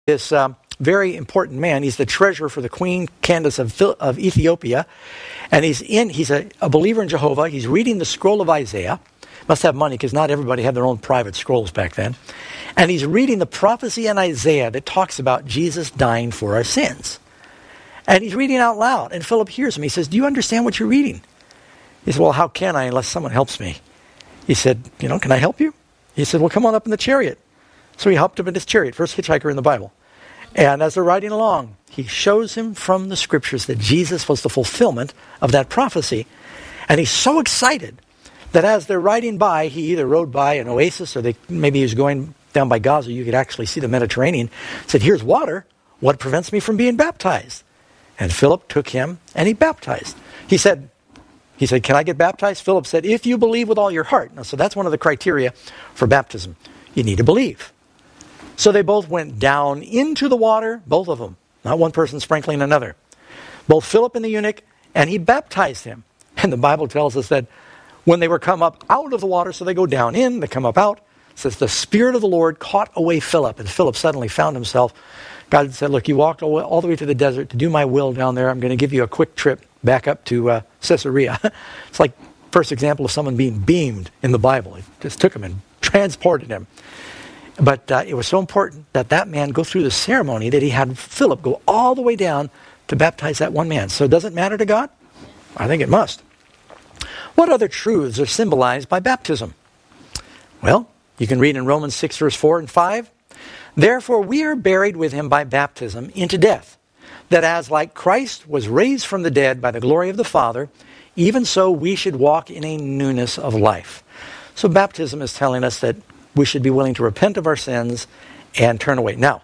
this very important man. He's the treasurer for the Queen Candace of Ethiopia. And he's a believer in Jehovah. He's reading the scroll of Isaiah. Must have money because not everybody had their own private scrolls back then. And he's reading the prophecy in Isaiah that talks about Jesus dying for our sins. And he's reading out loud. And Philip hears him. He says, "Do you understand what you're reading?" He said, "Well, how can I unless someone helps me?" He said, "Can I help you?" He said, "Well, come on up in the chariot." So he hopped up in his chariot, first hitchhiker in the Bible. And as they're riding along, he shows him from the scriptures that Jesus was the fulfillment of that prophecy. And he's so excited that as they're riding by, he either rode by an oasis or maybe he was going down by Gaza. You could actually see the Mediterranean. Said, "Here's water. What prevents me from being baptized?" And Philip took him and he baptized. He said, "Can I get baptized?" Philip said, "If you believe with all your heart." Now, so that's one of the criteria for baptism. You need to believe. So they both went down into the water, both of them. Not one person sprinkling another. Both Philip and the eunuch, and he baptized him. And the Bible tells us that when they were come up out of the water, so they go down in, they come up out, it says the Spirit of the Lord caught away Philip, and Philip suddenly found himself. God said, "Look, you walked all the way to the desert to do my will down there. I'm going to give you a quick trip back up to Caesarea." It's like first example of someone being beamed in the Bible. It just took him and transported him. But it was so important that man go through the ceremony that he had Philip go all the way down to baptize that one man. So does it matter to God? I think it must. What other truths are symbolized by baptism? Well, you can read in Romans 6, verse 4 and 5. "Therefore we are buried with him by baptism into death, that as like Christ was raised from the dead by the glory of the Father, even so we should walk in a newness of life." So baptism is telling us that we should be willing to repent of our sins and turn away. Now,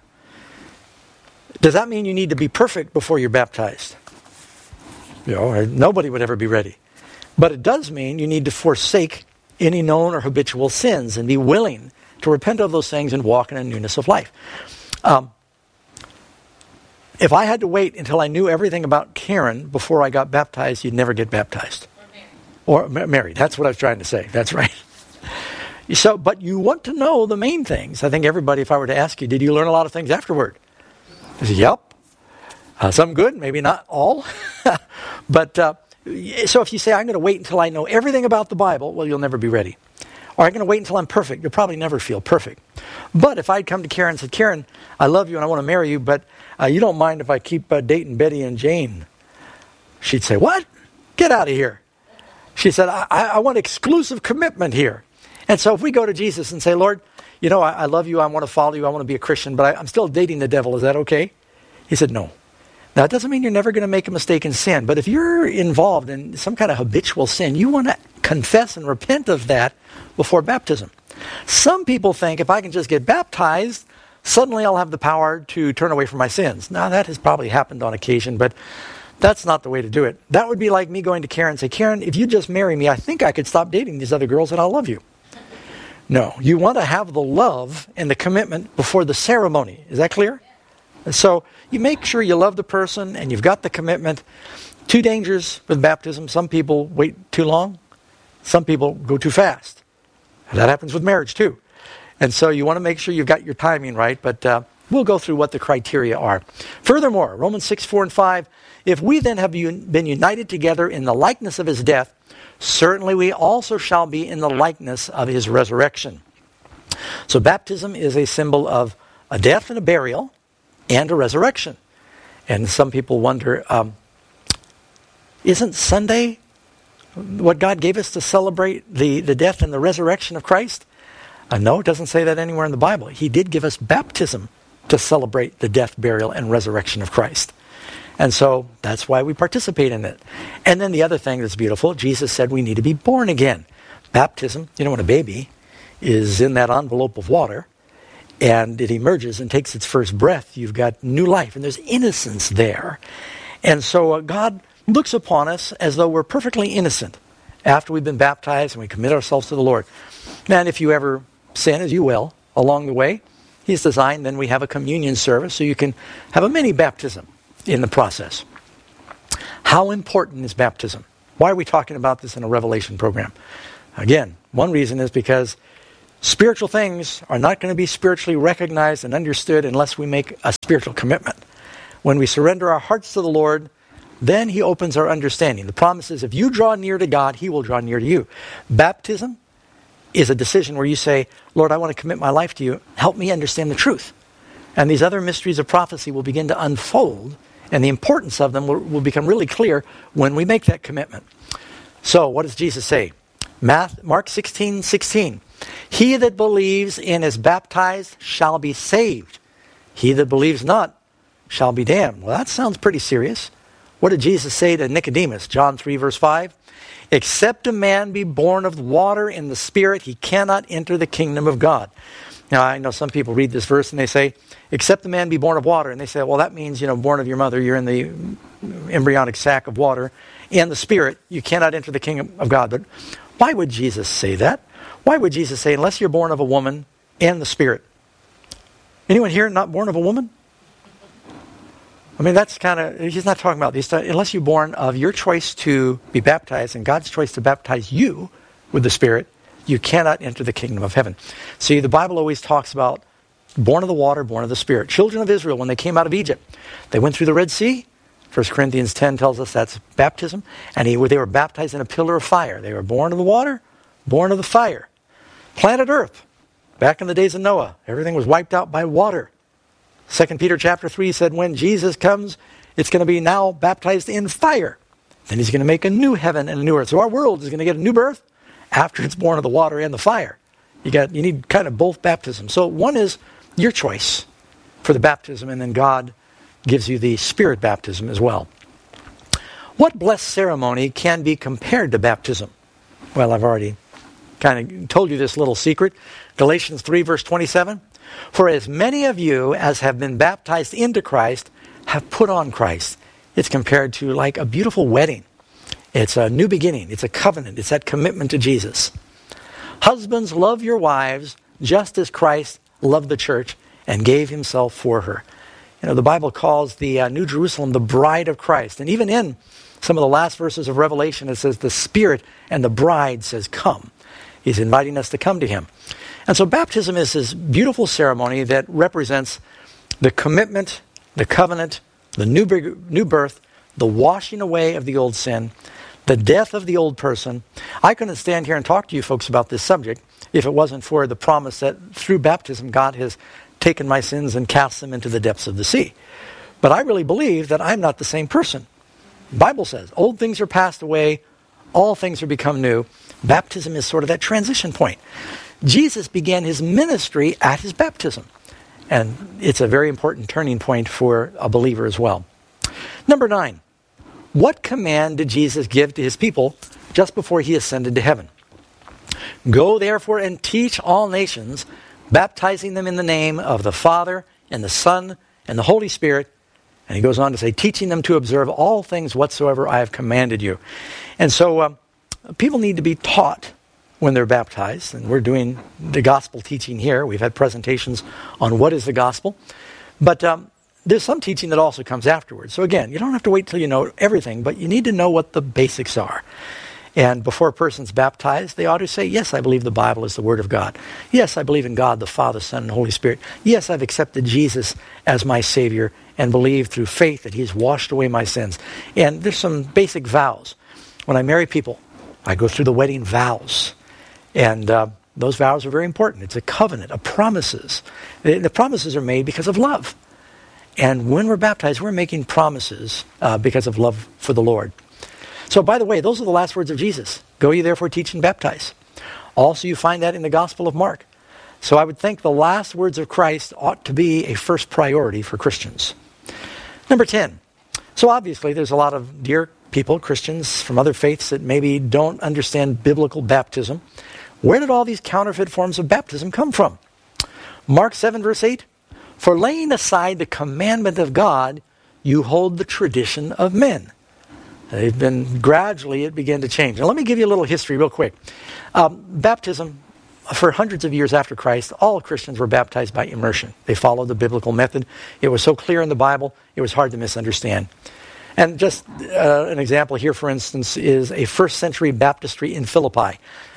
does that mean you need to be perfect before you're baptized? Nobody would ever be ready. But it does mean you need to forsake any known or habitual sins and be willing to repent of those things and walk in a newness of life. If I had to wait until I knew everything about Karen before I got baptized, you'd never get baptized. Or married. That's what I was trying to say. That's right. So, but you want to know the main things. I think everybody, if I were to ask you, did you learn a lot of things afterward? I said, yep. Some good, maybe not all. But so if you say, I'm going to wait until I know everything about the Bible, well, you'll never be ready. Or I'm going to wait until I'm perfect. You'll probably never feel perfect. But if I'd come to Karen and said, "Karen, I love you and I want to marry you, but you don't mind if I keep dating Betty and Jane?" She'd say, "What? Get out of here." She said, I want exclusive commitment here. And so if we go to Jesus and say, "Lord, I love you, I want to follow you, I want to be a Christian, but I'm still dating the devil, is that okay?" He said, "No." Now, it doesn't mean you're never going to make a mistake in sin, but if you're involved in some kind of habitual sin, you want to confess and repent of that before baptism. Some people think if I can just get baptized, suddenly I'll have the power to turn away from my sins. Now, that has probably happened on occasion, but that's not the way to do it. That would be like me going to Karen and say, "Karen, if you just marry me, I think I could stop dating these other girls and I'll love you." No, you want to have the love and the commitment before the ceremony. Is that clear? And so you make sure you love the person and you've got the commitment. Two dangers with baptism. Some people wait too long. Some people go too fast. That happens with marriage too. And so you want to make sure you've got your timing right, but we'll go through what the criteria are. Furthermore, Romans 6, 4 and 5, "If we then have been united together in the likeness of his death, certainly we also shall be in the likeness of his resurrection." So baptism is a symbol of a death and a burial and a resurrection. And some people wonder, isn't Sunday what God gave us to celebrate the death and the resurrection of Christ? No, it doesn't say that anywhere in the Bible. He did give us baptism to celebrate the death, burial, and resurrection of Christ. And so that's why we participate in it. And then the other thing that's beautiful, Jesus said we need to be born again. Baptism, when a baby is in that envelope of water and it emerges and takes its first breath, you've got new life and there's innocence there. And so God looks upon us as though we're perfectly innocent after we've been baptized and we commit ourselves to the Lord. And if you ever sin, as you will, along the way, He's designed, then we have a communion service so you can have a mini baptism in the process. How important is baptism? Why are we talking about this in a Revelation program? Again, one reason is because Spiritual things are not going to be spiritually recognized and understood unless we make a spiritual commitment. When we surrender our hearts to the Lord, then He opens our understanding. The promise is if you draw near to God, He will draw near to you. Baptism is a decision where you say, Lord, I want to commit my life to you. Help me understand the truth. And these other mysteries of prophecy will begin to unfold, and the importance of them will become really clear when we make that commitment. So, what does Jesus say? Mark 16:16. He that believes and is baptized shall be saved. He that believes not shall be damned. Well, that sounds pretty serious. What did Jesus say to Nicodemus? John 3, verse 5. Except a man be born of water and the Spirit, he cannot enter the kingdom of God. Now, I know some people read this verse and they say, except a man be born of water. And they say, well, that means, born of your mother, you're in the embryonic sac of water. And the Spirit, you cannot enter the kingdom of God. But why would Jesus say that? Why would Jesus say, unless you're born of a woman and the Spirit? Anyone here not born of a woman? I mean, that's he's not talking about these. Unless you're born of your choice to be baptized and God's choice to baptize you with the Spirit, you cannot enter the kingdom of heaven. See, the Bible always talks about born of the water, born of the Spirit. Children of Israel, when they came out of Egypt, they went through the Red Sea. 1 Corinthians 10 tells us that's baptism. And they were baptized in a pillar of fire. They were born of the water, born of the fire. Planet Earth, back in the days of Noah, everything was wiped out by water. 2 Peter chapter 3 said when Jesus comes, it's going to be now baptized in fire. Then He's going to make a new heaven and a new earth. So our world is going to get a new birth after it's born of the water and the fire. You need kind of both baptisms. So one is your choice for the baptism, and then God gives you the Spirit baptism as well. What blessed ceremony can be compared to baptism? Well, I've already kind of told you this little secret. Galatians 3 verse 27. For as many of you as have been baptized into Christ have put on Christ. It's compared to like a beautiful wedding. It's a new beginning. It's a covenant. It's that commitment to Jesus. Husbands, love your wives just as Christ loved the church and gave Himself for her. The Bible calls the New Jerusalem the bride of Christ. And even in some of the last verses of Revelation, it says the Spirit and the bride says, come. He's inviting us to come to Him. And so baptism is this beautiful ceremony that represents the commitment, the covenant, the new birth, the washing away of the old sin, the death of the old person. I couldn't stand here and talk to you folks about this subject if it wasn't for the promise that through baptism God has taken my sins and cast them into the depths of the sea. But I really believe that I'm not the same person. The Bible says, old things are passed away, all things are become new. Baptism is sort of that transition point. Jesus began His ministry at His baptism. And it's a very important turning point for a believer as well. Number 9. What command did Jesus give to His people just before He ascended to heaven? Go therefore and teach all nations, baptizing them in the name of the Father and the Son and the Holy Spirit. And He goes on to say, teaching them to observe all things whatsoever I have commanded you. And so people need to be taught when they're baptized. And we're doing the gospel teaching here. We've had presentations on what is the gospel. But there's some teaching that also comes afterwards. So again, you don't have to wait till you know everything, but you need to know what the basics are. And before a person's baptized, they ought to say, yes, I believe the Bible is the Word of God. Yes, I believe in God, the Father, Son, and Holy Spirit. Yes, I've accepted Jesus as my Savior and believe through faith that He's washed away my sins. And there's some basic vows. When I marry people, I go through the wedding vows. And those vows are very important. It's a covenant, a promises. The promises are made because of love. And when we're baptized, we're making promises because of love for the Lord. So, by the way, those are the last words of Jesus. Go ye therefore, teach and baptize. Also, you find that in the Gospel of Mark. So I would think the last words of Christ ought to be a first priority for Christians. Number 10. So obviously, there's a lot of dear people, Christians from other faiths that maybe don't understand biblical baptism. Where did all these counterfeit forms of baptism come from? Mark 7, verse 8. For laying aside the commandment of God, you hold the tradition of men. Gradually it began to change. Now let me give you a little history real quick. Baptism, for hundreds of years after Christ, all Christians were baptized by immersion. They followed the biblical method. It was so clear in the Bible, it was hard to misunderstand. And just an example here, for instance, is a first century baptistry in Philippi.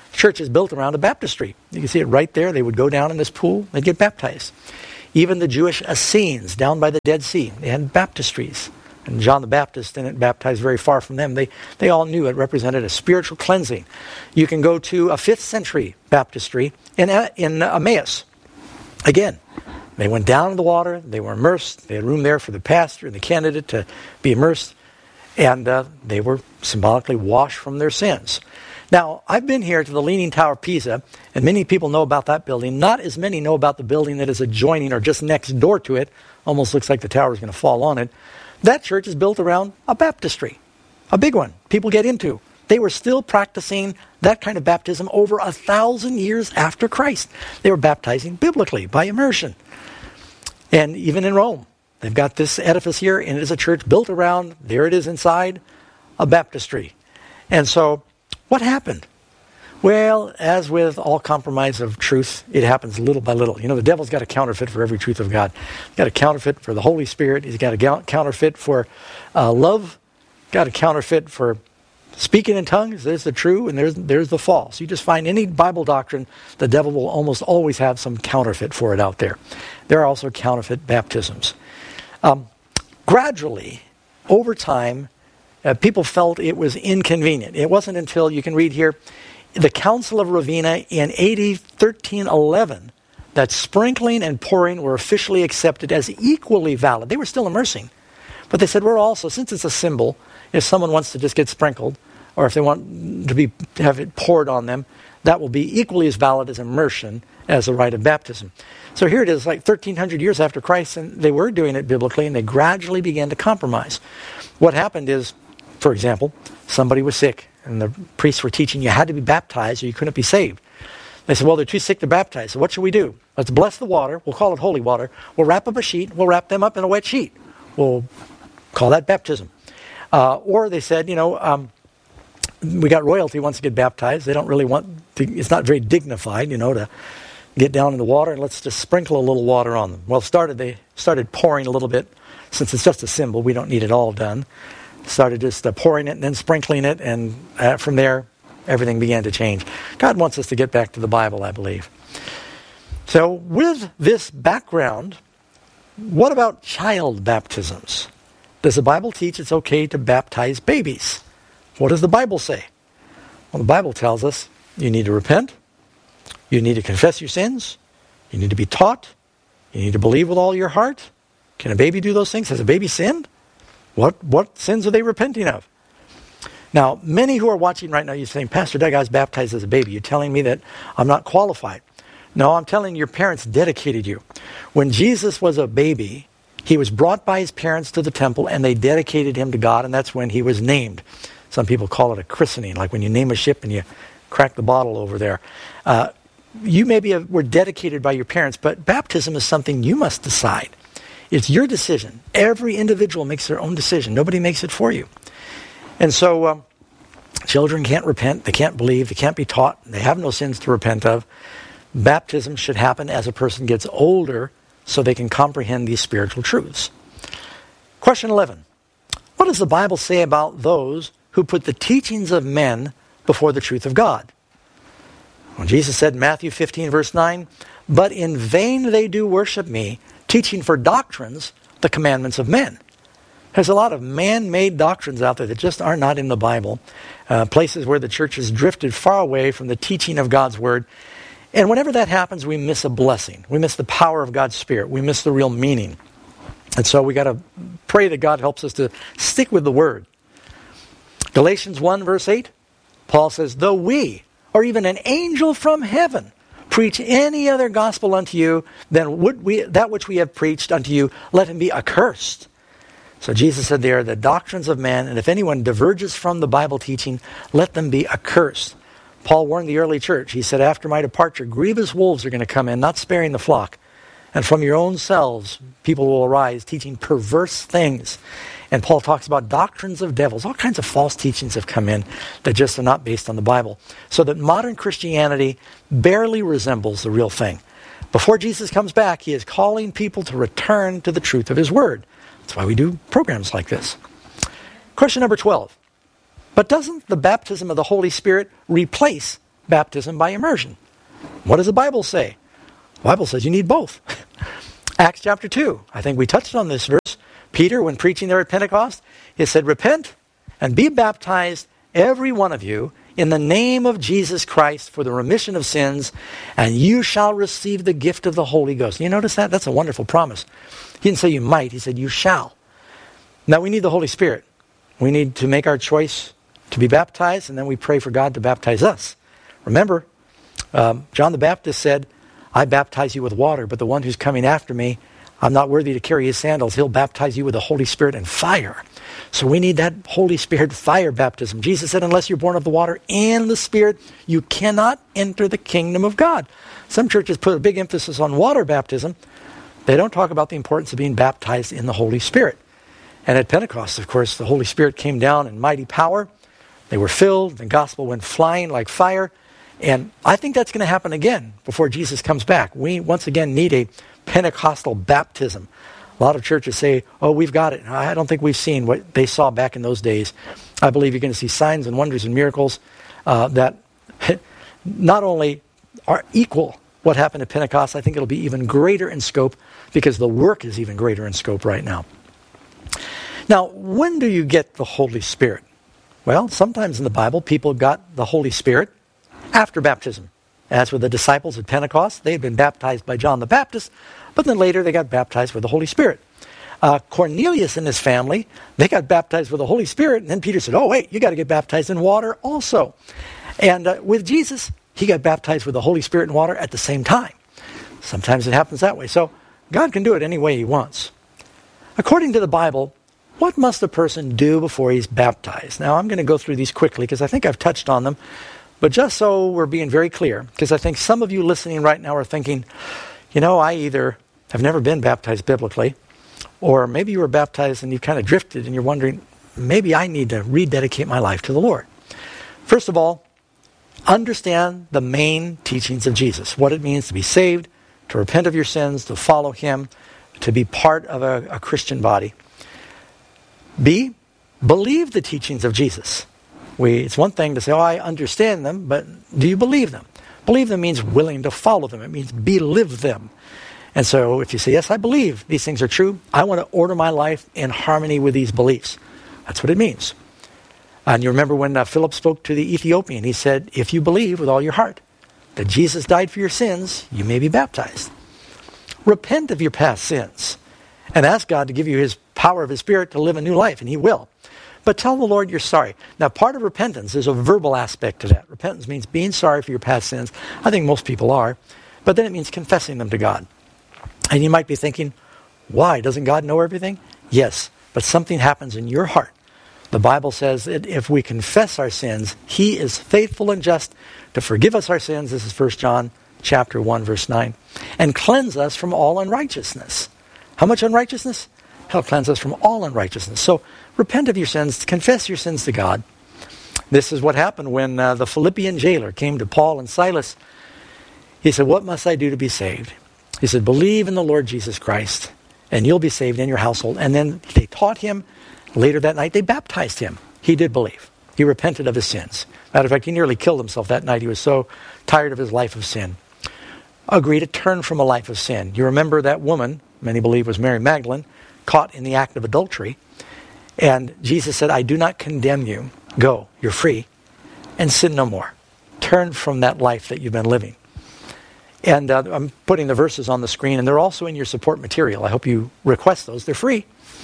Church is built around a baptistry. You can see it right there. They would go down in this pool, they'd get baptized. Even the Jewish Essenes down by the Dead Sea, they had baptistries. And John the Baptist didn't baptize very far from them. They all knew it represented a spiritual cleansing. You can go to a 5th century baptistry in Emmaus. Again, they went down in the water, they were immersed, they had room there for the pastor and the candidate to be immersed, and they were symbolically washed from their sins. Now, I've been here to the Leaning Tower of Pisa, and many people know about that building. Not as many know about the building that is adjoining or just next door to it. Almost looks like the tower is going to fall on it. That church is built around a baptistry, a big one people get into. They were still practicing that kind of baptism over 1,000 years after Christ. They were baptizing biblically by immersion. And even in Rome, they've got this edifice here, and it is a church built around, there it is inside, a baptistry. And so, what happened? Well, as with all compromise of truth, it happens little by little. You know, the devil's got a counterfeit for every truth of God. He's got a counterfeit for the Holy Spirit. He's got a counterfeit for love. Got a counterfeit for speaking in tongues. There's the true and there's the false. You just find any Bible doctrine, the devil will almost always have some counterfeit for it out there. There are also counterfeit baptisms. Gradually, over time, people felt it was inconvenient. It wasn't until, you can read here, the Council of Ravenna in AD 1311 that sprinkling and pouring were officially accepted as equally valid. They were still immersing. But they said, we're also, since it's a symbol, if someone wants to just get sprinkled, or if they want to have it poured on them, that will be equally as valid as immersion as the rite of baptism. So here it is, like 1,300 years after Christ, and they were doing it biblically, and they gradually began to compromise. What happened is, for example, somebody was sick, and the priests were teaching you had to be baptized or you couldn't be saved. They said, well, they're too sick to baptize, so what should we do? Let's bless the water. We'll call it holy water. We'll wrap up a sheet. We'll wrap them up in a wet sheet. We'll call that baptism. Or they said, we got royalty wants to get baptized. They don't really want to, it's not very dignified, to get down in the water, and let's just sprinkle a little water on them. Well, they started pouring a little bit. Since it's just a symbol, we don't need it all done. Started just pouring it and then sprinkling it, and from there, everything began to change. God wants us to get back to the Bible, I believe. So with this background, what about child baptisms? Does the Bible teach it's okay to baptize babies? What does the Bible say? Well, the Bible tells us you need to repent, you need to confess your sins, you need to be taught, you need to believe with all your heart. Can a baby do those things? Has a baby sinned? What sins are they repenting of? Now, many who are watching right now, you're saying, Pastor Doug, I was baptized as a baby. You're telling me that I'm not qualified. No, I'm telling you, your parents dedicated you. When Jesus was a baby, he was brought by his parents to the temple, and they dedicated him to God, and that's when he was named. Some people call it a christening, like when you name a ship and you crack the bottle over there. You maybe were dedicated by your parents, but baptism is something you must decide. It's your decision. Every individual makes their own decision. Nobody makes it for you. And so children can't repent. They can't believe. They can't be taught. They have no sins to repent of. Baptism should happen as a person gets older so they can comprehend these spiritual truths. Question 11. What does the Bible say about those who put the teachings of men before the truth of God? Well, Jesus said in Matthew 15, verse 9, but in vain they do worship me, teaching for doctrines the commandments of men. There's a lot of man-made doctrines out there that just are not in the Bible. Places where the church has drifted far away from the teaching of God's Word. And whenever that happens, we miss a blessing. We miss the power of God's Spirit. We miss the real meaning. And so we got to pray that God helps us to stick with the Word. Galatians 1, verse 8, Paul says, though we, or even an angel from heaven, preach any other gospel unto you than that which we have preached unto you, let him be accursed. So Jesus said there, the doctrines of man, and if anyone diverges from the Bible teaching, let them be accursed. Paul warned the early church. He said, after my departure, grievous wolves are going to come in, not sparing the flock. And from your own selves, people will arise teaching perverse things. And Paul talks about doctrines of devils. All kinds of false teachings have come in that just are not based on the Bible. So that modern Christianity barely resembles the real thing. Before Jesus comes back, he is calling people to return to the truth of his word. That's why we do programs like this. Question number 12. But doesn't the baptism of the Holy Spirit replace baptism by immersion. What does the Bible say? The Bible says you need both. Acts chapter 2. I think we touched on this verse. Peter, when preaching there at Pentecost, he said, repent and be baptized, every one of you, in the name of Jesus Christ for the remission of sins, and you shall receive the gift of the Holy Ghost. You notice that? That's a wonderful promise. He didn't say you might. He said you shall. Now we need the Holy Spirit. We need to make our choice to be baptized, and then we pray for God to baptize us. Remember, John the Baptist said, I baptize you with water, but the one who's coming after me, I'm not worthy to carry his sandals. He'll baptize you with the Holy Spirit and fire. So we need that Holy Spirit fire baptism. Jesus said, unless you're born of the water and the Spirit, you cannot enter the kingdom of God. Some churches put a big emphasis on water baptism. They don't talk about the importance of being baptized in the Holy Spirit. And at Pentecost, of course, the Holy Spirit came down in mighty power. They were filled. The gospel went flying like fire. And I think that's going to happen again before Jesus comes back. We, once again, need a Pentecostal baptism. A lot of churches say, oh, we've got it. I don't think we've seen what they saw back in those days. I believe you're going to see signs and wonders and miracles that not only are equal what happened at Pentecost, I think it'll be even greater in scope because the work is even greater in scope right now. Now, when do you get the Holy Spirit? Well, sometimes in the Bible, people got the Holy Spirit after baptism. As with the disciples at Pentecost, they had been baptized by John the Baptist, but then later they got baptized with the Holy Spirit. Cornelius and his family, they got baptized with the Holy Spirit, and then Peter said, oh wait, you got to get baptized in water also. And with Jesus, he got baptized with the Holy Spirit and water at the same time. Sometimes it happens that way. So God can do it any way he wants. According to the Bible, what must a person do before he's baptized? Now I'm going to go through these quickly because I think I've touched on them. But just so we're being very clear, because I think some of you listening right now are thinking, you know, I either have never been baptized biblically, or maybe you were baptized and you kind of drifted and you're wondering, maybe I need to rededicate my life to the Lord. First of all, understand the main teachings of Jesus, what it means to be saved, to repent of your sins, to follow him, to be part of a Christian body. B, believe the teachings of Jesus. It's one thing to say, oh, I understand them, but do you believe them? Believe them means willing to follow them. It means believe them. And so if you say, yes, I believe these things are true, I want to order my life in harmony with these beliefs. That's what it means. And you remember when Philip spoke to the Ethiopian, he said, if you believe with all your heart that Jesus died for your sins, you may be baptized. Repent of your past sins and ask God to give you his power of his Spirit to live a new life, and he will. But tell the Lord you're sorry. Now, part of repentance is a verbal aspect to that. Repentance means being sorry for your past sins. I think most people are. But then it means confessing them to God. And you might be thinking, why? Doesn't God know everything? Yes, but something happens in your heart. The Bible says that if we confess our sins, he is faithful and just to forgive us our sins. This is 1 John chapter 1, verse 9. And cleanse us from all unrighteousness. How much unrighteousness? He'll cleanse us from all unrighteousness. So repent of your sins, confess your sins to God. This is what happened when the Philippian jailer came to Paul and Silas. He said, what must I do to be saved? He said, believe in the Lord Jesus Christ, and you'll be saved in your household. And then they taught him. Later that night, they baptized him. He did believe. He repented of his sins. Matter of fact, he nearly killed himself that night. He was so tired of his life of sin. Agreed to turn from a life of sin. You remember that woman, many believe was Mary Magdalene, caught in the act of adultery. And Jesus said, I do not condemn you. Go, you're free, and sin no more. Turn from that life that you've been living. And I'm putting the verses on the screen, and they're also in your support material. I hope you request those. They're free.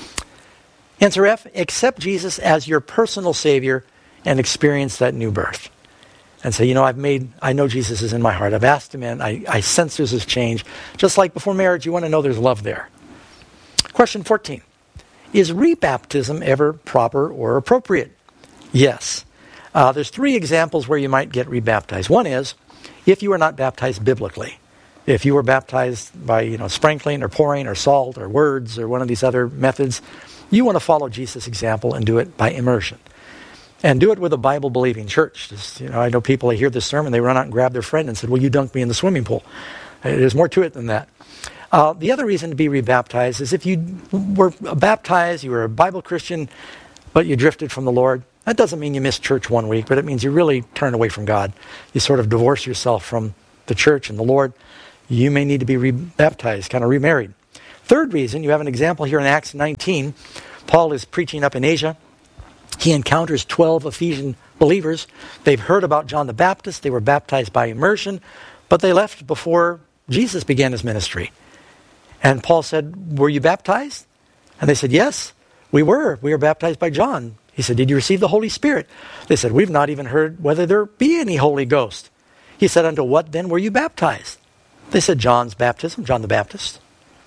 Answer F, accept Jesus as your personal Savior and experience that new birth. And say, I know Jesus is in my heart. I've asked him in. I sense there's this change. Just like before marriage, you want to know there's love there. Question 14. Is rebaptism ever proper or appropriate? Yes. There's 3 examples where you might get rebaptized. One is if you are not baptized biblically. If you were baptized by sprinkling or pouring or salt or words or one of these other methods, you want to follow Jesus' example and do it by immersion. And do it with a Bible-believing church. I know people, they hear this sermon, they run out and grab their friend and said, will you dunk me in the swimming pool? There's more to it than that. The other reason to be rebaptized is if you were baptized, you were a Bible Christian, but you drifted from the Lord, That doesn't mean you miss church one week, but it means you really turn away from God. You sort of divorce yourself from the church and the Lord. You may need to be rebaptized, kind of remarried. Third reason, you have an example here in Acts 19. Paul is preaching up in Asia. He encounters 12 Ephesian believers. They've heard about John the Baptist. They were baptized by immersion, but they left before Jesus began his ministry. And Paul said, were you baptized? And they said, yes, we were. We were baptized by John. He said, did you receive the Holy Spirit? They said, we've not even heard whether there be any Holy Ghost. He said, unto what then were you baptized? They said, John's baptism, John the Baptist.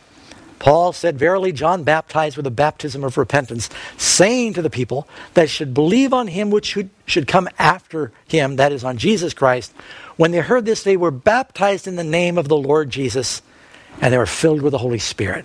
Paul said, verily John baptized with a baptism of repentance, saying to the people that should believe on him which should come after him, that is on Jesus Christ. When they heard this, they were baptized in the name of the Lord Jesus, and they were filled with the Holy Spirit.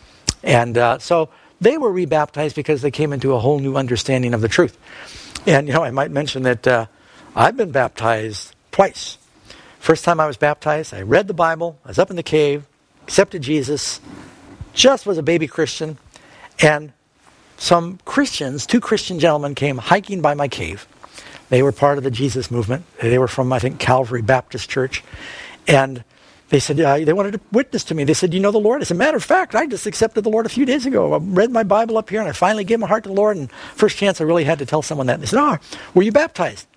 And so they were rebaptized because they came into a whole new understanding of the truth. And, I might mention that I've been baptized twice. First time I was baptized, I read the Bible, I was up in the cave, accepted Jesus, just was a baby Christian, and some Christians, 2 Christian gentlemen came hiking by my cave. They were part of the Jesus movement. They were from, I think, Calvary Baptist Church. And they said, they wanted to witness to me. They said, you know the Lord? As a matter of fact, I just accepted the Lord a few days ago. I read my Bible up here, and I finally gave my heart to the Lord, and first chance I really had to tell someone that. They said, were you baptized?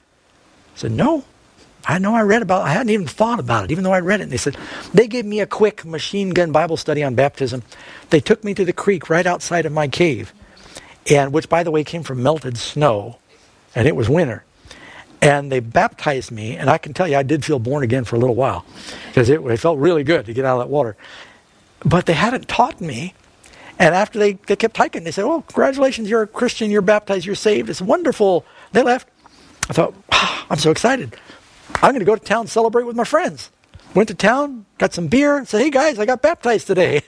I said, no. I hadn't even thought about it, even though I read it. And they said, they gave me a quick machine gun Bible study on baptism. They took me to the creek right outside of my cave, and which, by the way, came from melted snow, and it was winter. And they baptized me, and I can tell you, I did feel born again for a little while, because it felt really good to get out of that water. But they hadn't taught me, and after they kept hiking, they said, oh, congratulations, you're a Christian, you're baptized, you're saved, it's wonderful. They left. I thought, I'm so excited. I'm going to go to town and celebrate with my friends. Went to town, got some beer, said, hey guys, I got baptized today.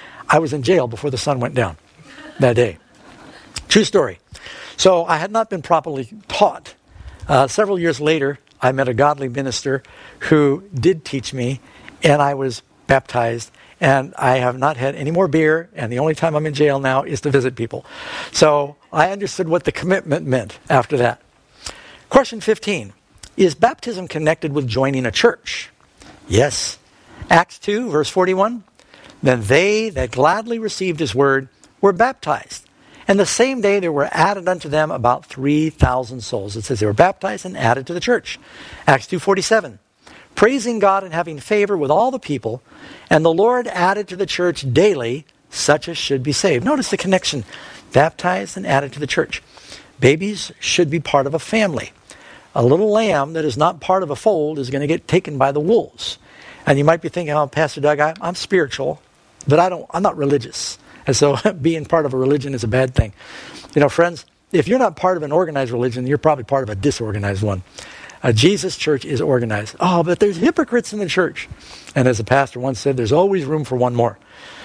I was in jail before the sun went down that day. True story. So I had not been properly taught. Several years later, I met a godly minister who did teach me, and I was baptized, and I have not had any more beer, and the only time I'm in jail now is to visit people. So I understood what the commitment meant after that. Question 15. Is baptism connected with joining a church? Yes. Acts 2, verse 41. Then they that gladly received his word were baptized. And the same day there were added unto them about 3,000 souls. It says they were baptized and added to the church. Acts 2:47. Praising God and having favor with all the people. And the Lord added to the church daily such as should be saved. Notice the connection. Baptized and added to the church. Babies should be part of a family. A little lamb that is not part of a fold is going to get taken by the wolves. And you might be thinking, Pastor Doug, I'm spiritual, but I'm not religious. And so being part of a religion is a bad thing. Friends, if you're not part of an organized religion, you're probably part of a disorganized one. Jesus Church is organized. But there's hypocrites in the church. And as a pastor once said, there's always room for one more.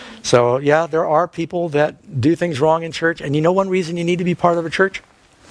So yeah, there are people that do things wrong in church. And you know one reason you need to be part of a church?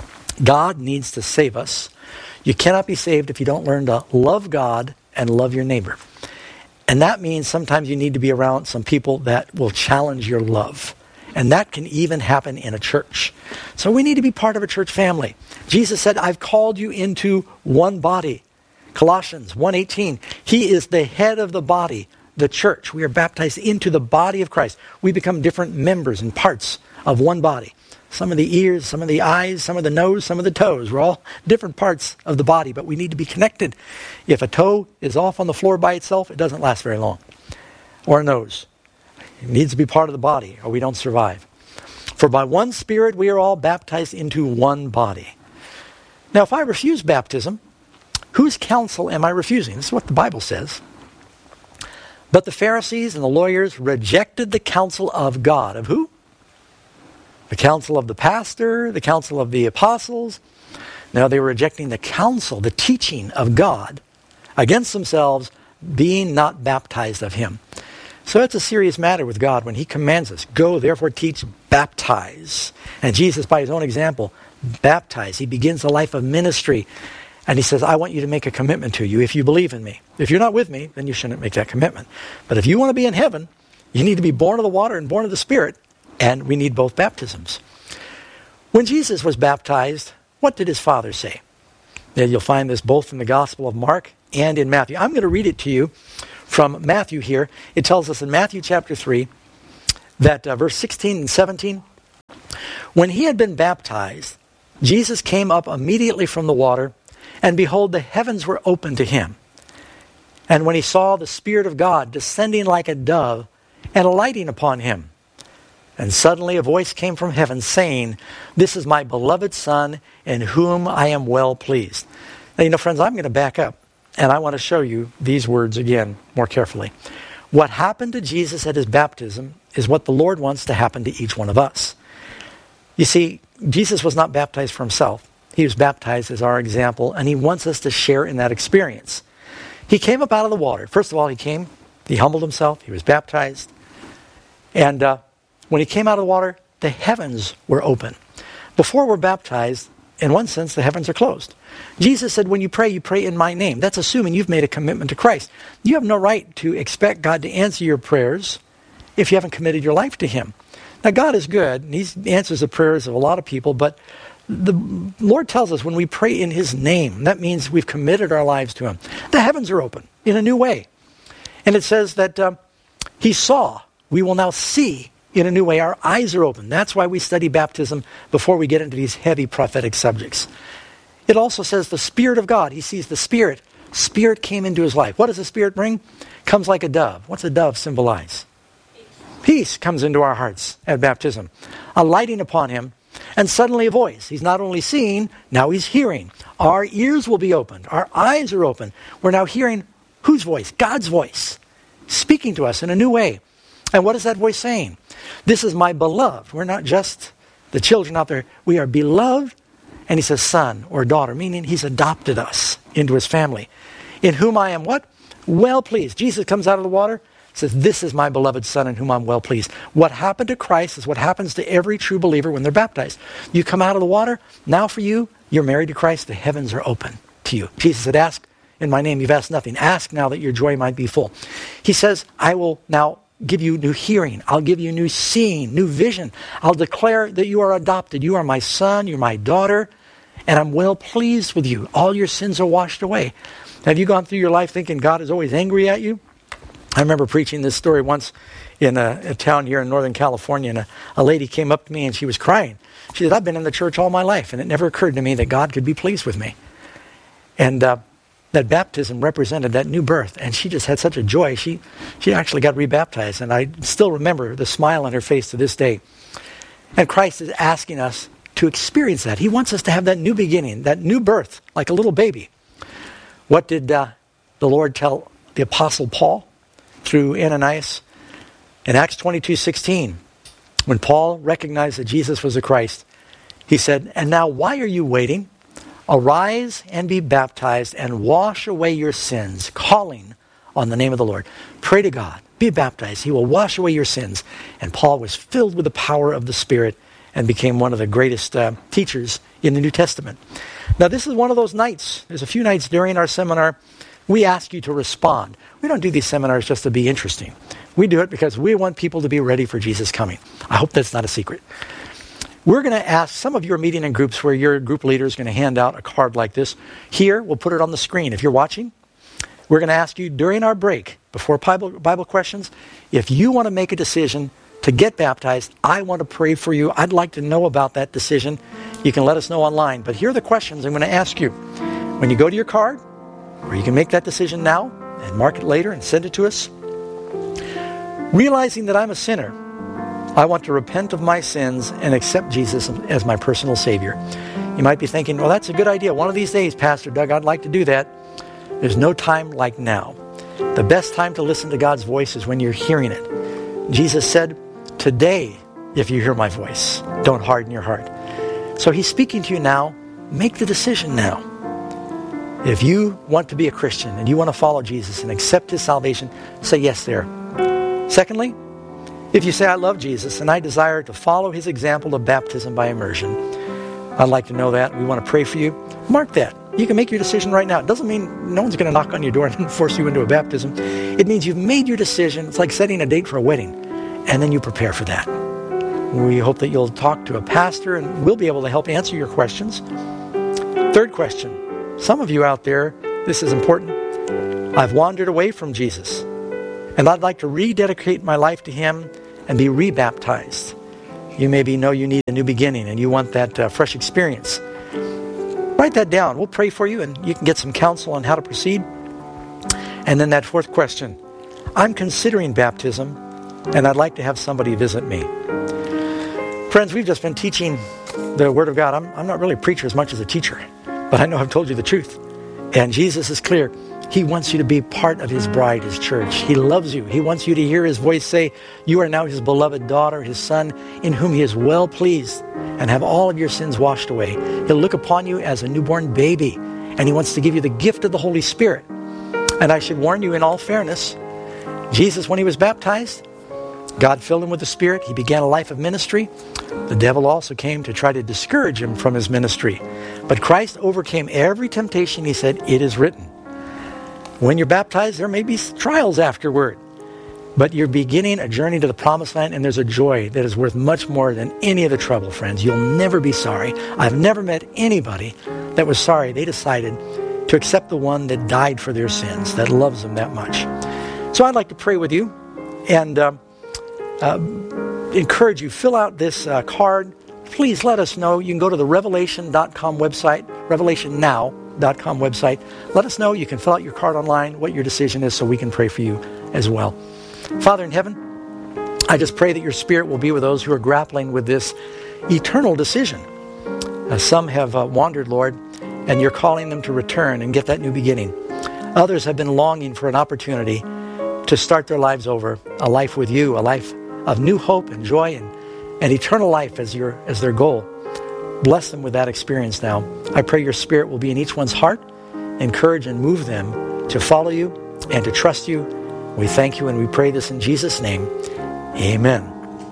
God needs to save us. You cannot be saved if you don't learn to love God and love your neighbor. And that means sometimes you need to be around some people that will challenge your love. And that can even happen in a church. So we need to be part of a church family. Jesus said, I've called you into one body. Colossians 1:18. He is the head of the body, the church. We are baptized into the body of Christ. We become different members and parts of one body. Some of the ears, some of the eyes, some of the nose, some of the toes. We're all different parts of the body, but we need to be connected. If a toe is off on the floor by itself, it doesn't last very long. Or a nose. It needs to be part of the body, or we don't survive. For by one Spirit we are all baptized into one body. Now, if I refuse baptism, whose counsel am I refusing? This is what the Bible says. But the Pharisees and the lawyers rejected the counsel of God. Of who? The counsel of the pastor, the counsel of the apostles. Now they were rejecting the counsel, the teaching of God against themselves, being not baptized of him. So it's a serious matter with God when he commands us, go therefore teach, baptize. And Jesus, by his own example, baptized. He begins a life of ministry. And he says, I want you to make a commitment to you if you believe in me. If you're not with me, then you shouldn't make that commitment. But if you want to be in heaven, you need to be born of the water and born of the Spirit. And we need both baptisms. When Jesus was baptized, what did his father say? And you'll find this both in the Gospel of Mark and in Matthew. I'm going to read it to you from Matthew here. It tells us in Matthew chapter 3 that verse 16 and 17, when he had been baptized, Jesus came up immediately from the water, and behold, the heavens were opened to him. And when he saw the Spirit of God descending like a dove and alighting upon him, and suddenly a voice came from heaven saying, "This is my beloved Son, in whom I am well pleased." Now, friends, I'm going to back up, and I want to show you these words again more carefully. What happened to Jesus at his baptism is what the Lord wants to happen to each one of us. You see, Jesus was not baptized for himself. He was baptized as our example, and he wants us to share in that experience. He came up out of the water. First of all, he humbled himself, he was baptized, and when he came out of the water, the heavens were open. Before we're baptized, in one sense, the heavens are closed. Jesus said, when you pray in my name. That's assuming you've made a commitment to Christ. You have no right to expect God to answer your prayers if you haven't committed your life to him. Now, God is good, and he answers the prayers of a lot of people, but the Lord tells us when we pray in his name, that means we've committed our lives to him. The heavens are open in a new way. And it says that he saw, we will now see in a new way. Our eyes are open. That's why we study baptism before we get into these heavy prophetic subjects. It also says the Spirit of God. He sees the Spirit. Spirit came into his life. What does the Spirit bring? Comes like a dove. What's a dove symbolize? Peace comes into our hearts at baptism. Alighting upon him, and suddenly a voice. He's not only seeing, now he's hearing. Our ears will be opened. Our eyes are open. We're now hearing whose voice? God's voice. Speaking to us in a new way. And what is that voice saying? This is my beloved. We're not just the children out there. We are beloved. And he says son or daughter, meaning he's adopted us into his family. In whom I am what? Well pleased. Jesus comes out of the water, says, this is my beloved Son in whom I'm well pleased. What happened to Christ is what happens to every true believer when they're baptized. You come out of the water, now for you, you're married to Christ, the heavens are open to you. Jesus said, ask in my name, you've asked nothing. Ask now that your joy might be full. He says, I will now give you new hearing. I'll give you new seeing, new vision. I'll declare that you are adopted. You are my son, you're my daughter, and I'm well pleased with you. All your sins are washed away. Have you gone through your life thinking God is always angry at you? I remember preaching this story once in a town here in Northern California, and a lady came up to me and she was crying. She said, I've been in the church all my life, and it never occurred to me that God could be pleased with me. And that baptism represented that new birth, and she just had such a joy. She actually got rebaptized, and I still remember the smile on her face to this day. And Christ is asking us to experience that. He wants us to have that new beginning, that new birth, like a little baby. What did the Lord tell the Apostle Paul through Ananias? In Acts 22:16, when Paul recognized that Jesus was the Christ, he said, and now why are you waiting? Arise and be baptized and wash away your sins, calling on the name of the Lord. Pray to God. Be baptized. He will wash away your sins. And Paul was filled with the power of the Spirit and became one of the greatest teachers in the New Testament. Now, this is one of those nights. There's a few nights during our seminar we ask you to respond. We don't do these seminars just to be interesting. We do it because we want people to be ready for Jesus coming. I hope that's not a secret. We're going to ask, some of you are meeting in groups where your group leader is going to hand out a card like this. Here, we'll put it on the screen. If you're watching, we're going to ask you during our break, before Bible questions, if you want to make a decision to get baptized, I want to pray for you. I'd like to know about that decision. You can let us know online. But here are the questions I'm going to ask you. When you go to your card, or you can make that decision now and mark it later and send it to us. Realizing that I'm a sinner, I want to repent of my sins and accept Jesus as my personal Savior. You might be thinking, well, that's a good idea. One of these days, Pastor Doug, I'd like to do that. There's no time like now. The best time to listen to God's voice is when you're hearing it. Jesus said, today, if you hear my voice, don't harden your heart. So he's speaking to you now. Make the decision now. If you want to be a Christian and you want to follow Jesus and accept his salvation, say yes there. Secondly, if you say, I love Jesus and I desire to follow his example of baptism by immersion, I'd like to know that. We want to pray for you. Mark that. You can make your decision right now. It doesn't mean no one's going to knock on your door and force you into a baptism. It means you've made your decision. It's like setting a date for a wedding, and then you prepare for that. We hope that you'll talk to a pastor, and we'll be able to help answer your questions. Third question. Some of you out there, this is important. I've wandered away from Jesus, and I'd like to rededicate my life to Him and be rebaptized. You maybe know you need a new beginning and you want that fresh experience. Write that down. We'll pray for you and you can get some counsel on how to proceed. And then that fourth question. I'm considering baptism and I'd like to have somebody visit me. Friends, we've just been teaching the Word of God. I'm not really a preacher as much as a teacher, but I know I've told you the truth. And Jesus is clear. He wants you to be part of His bride, His church. He loves you. He wants you to hear His voice say, you are now His beloved daughter, His Son, in whom He is well pleased, and have all of your sins washed away. He'll look upon you as a newborn baby, and He wants to give you the gift of the Holy Spirit. And I should warn you in all fairness, Jesus, when He was baptized, God filled Him with the Spirit. He began a life of ministry. The devil also came to try to discourage Him from His ministry. But Christ overcame every temptation. He said, it is written. When you're baptized, there may be trials afterward. But you're beginning a journey to the promised land, and there's a joy that is worth much more than any of the trouble, friends. You'll never be sorry. I've never met anybody that was sorry. They decided to accept the one that died for their sins, that loves them that much. So I'd like to pray with you and encourage you. Fill out this card. Please let us know. You can go to the revelation.com website, revelationnow.com website. Let us know. You can fill out your card online, what your decision is, so we can pray for you as well. Father in heaven, I just pray that your Spirit will be with those who are grappling with this eternal decision. Some have wandered, Lord, and you're calling them to return and get that new beginning. Others have been longing for an opportunity to start their lives over, a life with you, a life of new hope and joy and eternal life as their goal. Bless them with that experience now. I pray your Spirit will be in each one's heart, encourage and move them to follow you and to trust you. We thank you and we pray this in Jesus' name. Amen.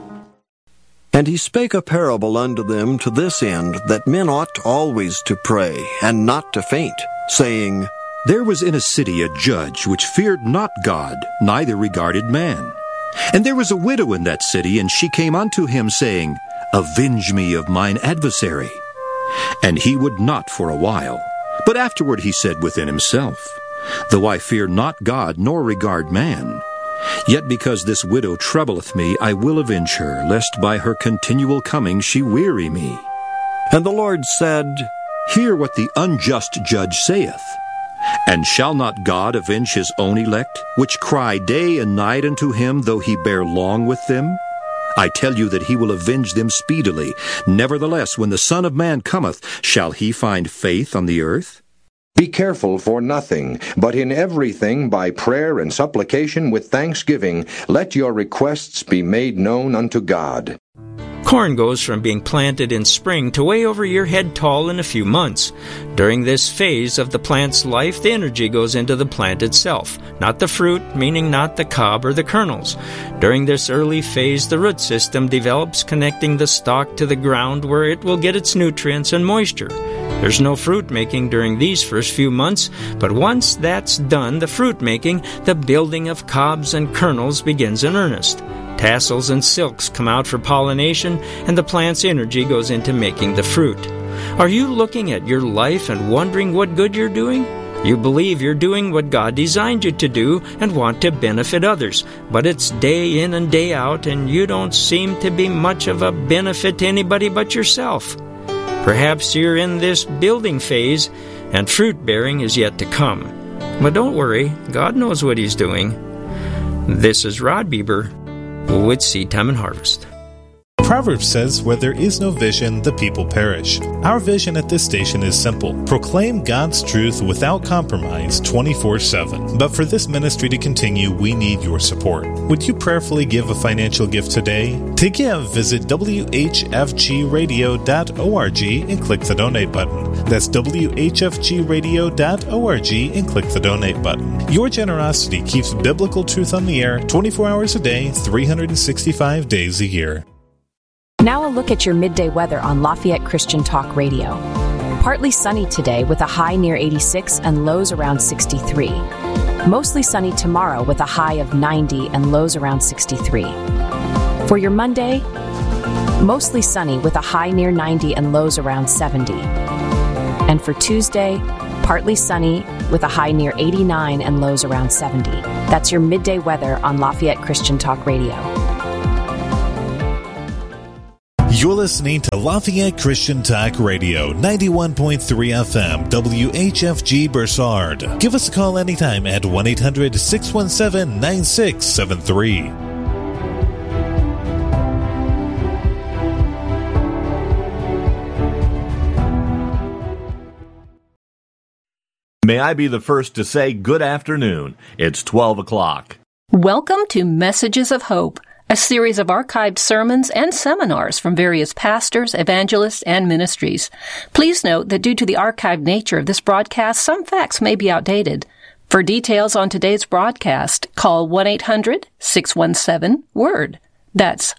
And he spake a parable unto them to this end, that men ought always to pray, and not to faint, saying, There was in a city a judge which feared not God, neither regarded man. And there was a widow in that city, and she came unto him, saying, Avenge me of mine adversary. And he would not for a while. But afterward he said within himself, Though I fear not God, nor regard man, yet because this widow troubleth me, I will avenge her, lest by her continual coming she weary me. And the Lord said, Hear what the unjust judge saith. And shall not God avenge his own elect, which cry day and night unto him, though he bear long with them? I tell you that he will avenge them speedily. Nevertheless, when the Son of Man cometh, shall he find faith on the earth? Be careful for nothing, but in everything by prayer and supplication with thanksgiving, let your requests be made known unto God. Corn goes from being planted in spring to way over your head tall in a few months. During this phase of the plant's life, the energy goes into the plant itself, not the fruit, meaning not the cob or the kernels. During this early phase, the root system develops, connecting the stalk to the ground where it will get its nutrients and moisture. There's no fruit making during these first few months, but once that's done, the fruit making, the building of cobs and kernels begins in earnest. Tassels and silks come out for pollination, and the plant's energy goes into making the fruit. Are you looking at your life and wondering what good you're doing? You believe you're doing what God designed you to do and want to benefit others, but it's day in and day out, and you don't seem to be much of a benefit to anybody but yourself. Perhaps you're in this building phase, and fruit bearing is yet to come. But don't worry, God knows what He's doing. This is Rod Bieber with Seed Time and Harvest. Proverbs says, where there is no vision, the people perish. Our vision at this station is simple. Proclaim God's truth without compromise 24/7. But for this ministry to continue, we need your support. Would you prayerfully give a financial gift today? To give, visit whfgradio.org and click the donate button. That's whfgradio.org and click the donate button. Your generosity keeps biblical truth on the air 24 hours a day, 365 days a year. Now a look at your midday weather on Lafayette Christian Talk Radio. Partly sunny today with a high near 86 and lows around 63. Mostly sunny tomorrow with a high of 90 and lows around 63. For your Monday, mostly sunny with a high near 90 and lows around 70. And for Tuesday, partly sunny with a high near 89 and lows around 70. That's your midday weather on Lafayette Christian Talk Radio. You're listening to Lafayette Christian Talk Radio, 91.3 FM, WHFG Bursard. Give us a call anytime at 1-800-617-9673. May I be the first to say good afternoon. It's 12 o'clock. Welcome to Messages of Hope, a series of archived sermons and seminars from various pastors, evangelists, and ministries. Please note that due to the archived nature of this broadcast, some facts may be outdated. For details on today's broadcast, call 1-800-617-WORD. That's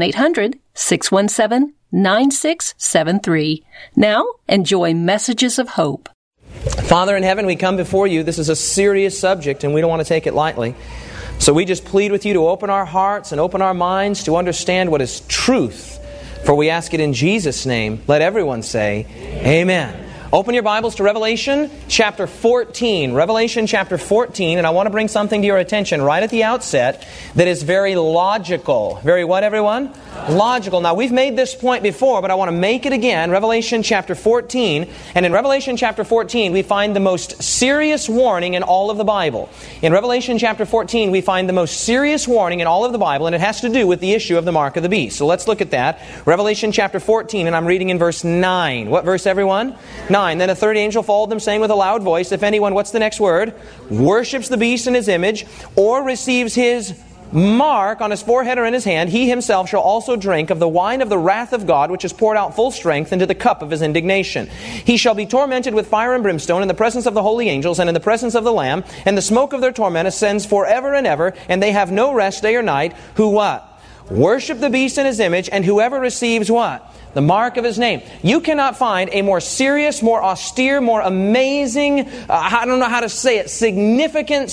1-800-617-9673. Now, enjoy Messages of Hope. Father in heaven, we come before you. This is a serious subject, and we don't want to take it lightly. So we just plead with you to open our hearts and open our minds to understand what is truth. For we ask it in Jesus' name. Let everyone say, Amen. Open your Bibles to Revelation chapter 14. Revelation chapter 14, and I want to bring something to your attention right at the outset that is very logical. Very what, everyone? Logical. Now, we've made this point before, but I want to make it again. Revelation chapter 14. And in Revelation chapter 14, we find the most serious warning in all of the Bible. In Revelation chapter 14, we find the most serious warning in all of the Bible, and it has to do with the issue of the mark of the beast. So let's look at that. Revelation chapter 14, and I'm reading in verse 9. What verse, everyone? 9. Then a third angel followed them, saying with a loud voice, if anyone, what's the next word? Worships the beast in his image, or receives his mark on his forehead or in his hand, he himself shall also drink of the wine of the wrath of God, which is poured out full strength into the cup of his indignation. He shall be tormented with fire and brimstone in the presence of the holy angels and in the presence of the Lamb, and the smoke of their torment ascends forever and ever, and they have no rest day or night, who what? Worship the beast in his image, and whoever receives what? The mark of his name. You cannot find a more serious, more austere, more amazing, I don't know how to say it, significant,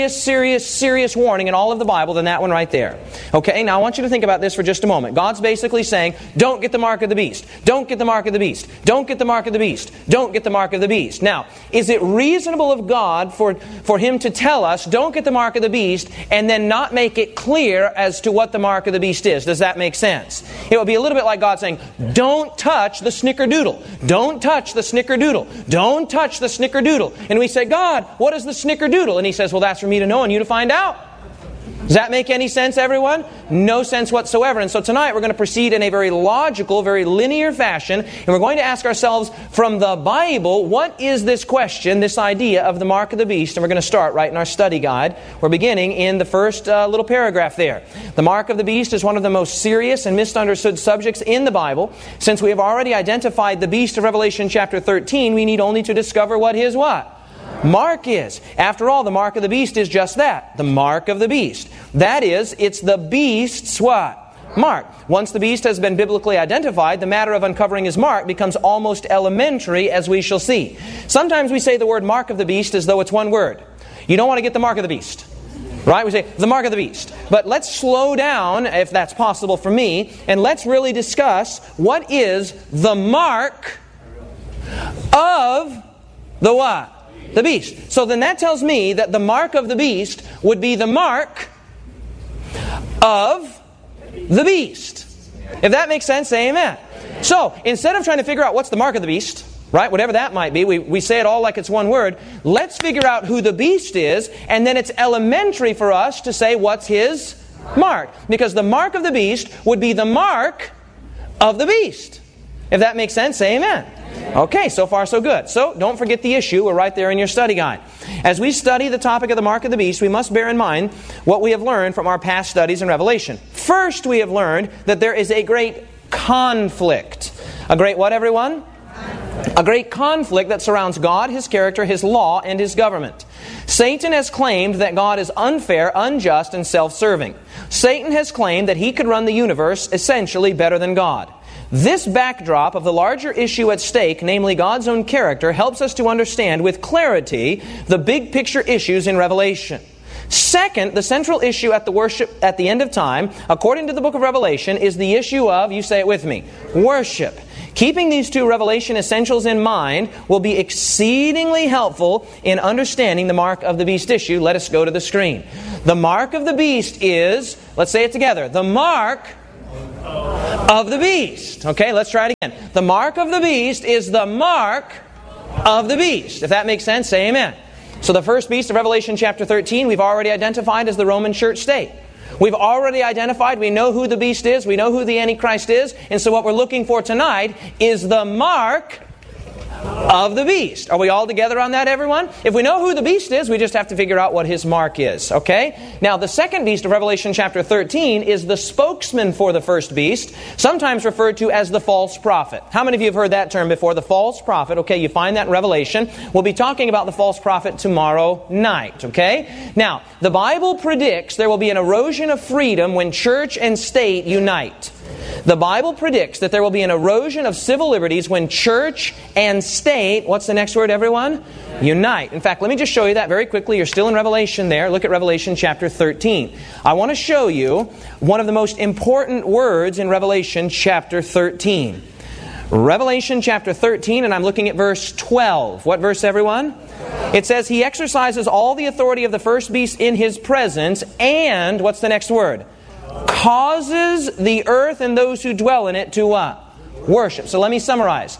serious warning in all of the Bible than that one right there. Okay, now I want you to think about this for just a moment. God's basically saying, don't get the mark of the beast. Don't get the mark of the beast. Don't get the mark of the beast. Don't get the mark of the beast. Now, is it reasonable of God for Him to tell us, don't get the mark of the beast, and then not make it clear as to what the mark of the beast is? Does that make sense? It would be a little bit like God saying, don't touch the snickerdoodle. Don't touch the snickerdoodle. Don't touch the snickerdoodle. And we say, God, what is the snickerdoodle? And He says, well, that's for me to know and you to find out. Does that make any sense, everyone? No sense whatsoever. And so tonight we're going to proceed in a very logical, very linear fashion. And we're going to ask ourselves from the Bible, what is this question, this idea of the mark of the beast? And we're going to start right in our study guide. We're beginning in the first little paragraph there. The mark of the beast is one of the most serious and misunderstood subjects in the Bible. Since we have already identified the beast of Revelation chapter 13, we need only to discover what his what? Mark is. After all, the mark of the beast is just that. The mark of the beast. That is, it's the beast's what? Mark. Once the beast has been biblically identified, the matter of uncovering his mark becomes almost elementary, as we shall see. Sometimes we say the word mark of the beast as though it's one word. You don't want to get the mark of the beast. Right? We say, the mark of the beast. But let's slow down, if that's possible for me, and let's really discuss what is the mark of the what? The beast. So then that tells me that the mark of the beast would be the mark of the beast. If that makes sense, say amen. So instead of trying to figure out what's the mark of the beast, right, whatever that might be, we say it all like it's one word, let's figure out who the beast is, and then it's elementary for us to say what's his mark. Because the mark of the beast would be the mark of the beast. If that makes sense, say amen. Okay, so far so good. So don't forget the issue. We're right there in your study guide. As we study the topic of the mark of the beast, we must bear in mind what we have learned from our past studies in Revelation. First, we have learned that there is a great conflict. A great what, everyone? A great conflict that surrounds God, His character, His law, and His government. Satan has claimed that God is unfair, unjust, and self-serving. Satan has claimed that he could run the universe essentially better than God. This backdrop of the larger issue at stake, namely God's own character, helps us to understand with clarity the big picture issues in Revelation. Second, the central issue at the worship at the end of time, according to the book of Revelation, is the issue of, you say it with me, worship. Keeping these two Revelation essentials in mind will be exceedingly helpful in understanding the mark of the beast issue. Let us go to the screen. The mark of the beast is, let's say it together, the mark of the beast. Okay, let's try it again. The mark of the beast is the mark of the beast. If that makes sense, say amen. So the first beast of Revelation chapter 13, we've already identified as the Roman church state. We've already identified, we know who the beast is, we know who the Antichrist is, and so what we're looking for tonight is the mark of the beast. Are we all together on that, everyone? If we know who the beast is, we just have to figure out what his mark is, okay? Now, the second beast of Revelation chapter 13 is the spokesman for the first beast, sometimes referred to as the false prophet. How many of you have heard that term before? The false prophet, okay, you find that in Revelation. We'll be talking about the false prophet tomorrow night, okay? Now, the Bible predicts there will be an erosion of freedom when church and state unite. The Bible predicts that there will be an erosion of civil liberties when church and state, what's the next word, everyone? Unite. In fact, let me just show you that very quickly. You're still in Revelation there. Look at Revelation chapter 13. I want to show you one of the most important words in Revelation chapter 13. Revelation chapter 13, and I'm looking at verse 12. What verse, everyone? It says, He exercises all the authority of the first beast in His presence, and, what's the next word? Causes the earth and those who dwell in it to what? Worship. So let me summarize.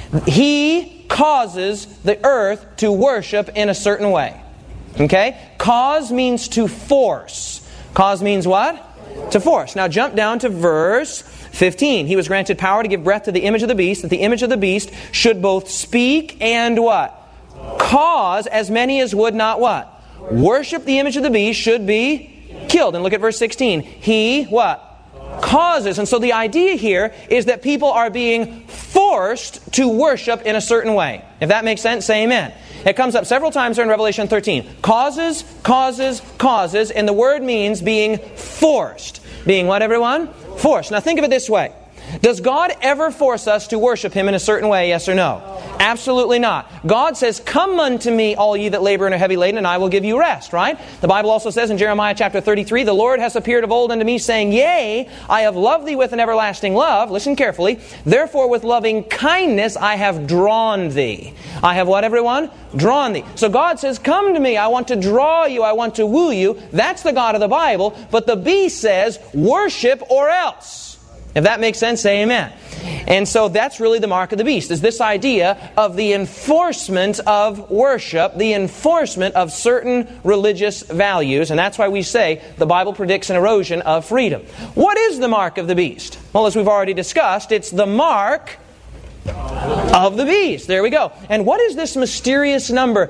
He causes the earth to worship in a certain way. Okay? Cause means to force. Cause means what? To force. Now jump down to verse 15. He was granted power to give breath to the image of the beast, that the image of the beast should both speak and what? Cause as many as would not what? Worship the image of the beast should be killed. And look at verse 16. He, what? Causes. And so the idea here is that people are being forced to worship in a certain way. If that makes sense, say amen. It comes up several times there in Revelation 13. Causes, causes, causes. And the word means being forced. Being what, everyone? Forced. Now think of it this way. Does God ever force us to worship Him in a certain way, yes or no? Absolutely not. God says, Come unto me, all ye that labor and are heavy laden, and I will give you rest, right? The Bible also says in Jeremiah chapter 33, The Lord has appeared of old unto me, saying, Yea, I have loved thee with an everlasting love. Listen carefully. Therefore with loving kindness I have drawn thee. I have what, everyone? Drawn thee. So God says, Come to me. I want to draw you. I want to woo you. That's the God of the Bible. But the beast says, Worship or else. If that makes sense, say amen. And so that's really the mark of the beast, is this idea of the enforcement of worship, the enforcement of certain religious values. And that's why we say the Bible predicts an erosion of freedom. What is the mark of the beast? Well, as we've already discussed, it's the mark of the beast. There we go. And what is this mysterious number